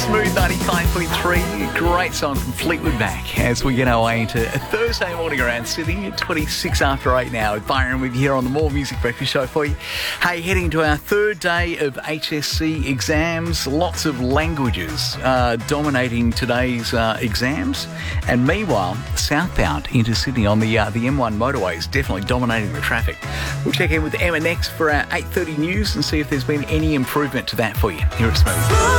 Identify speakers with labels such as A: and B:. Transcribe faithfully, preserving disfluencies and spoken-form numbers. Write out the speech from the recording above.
A: Smooth ninety-five point three. Great song from Fleetwood Mac as we get our way into a Thursday morning around Sydney at twenty-six after eight now. With Byron with you here on the More Music Breakfast Show for you. Hey, heading to our third day of H S C exams. Lots of languages uh, dominating today's uh, exams. And meanwhile, southbound into Sydney on the uh, the M one motorway is definitely dominating the traffic. We'll check in with Emma next for our eight thirty news and see if there's been any improvement to that for you here at Smooth.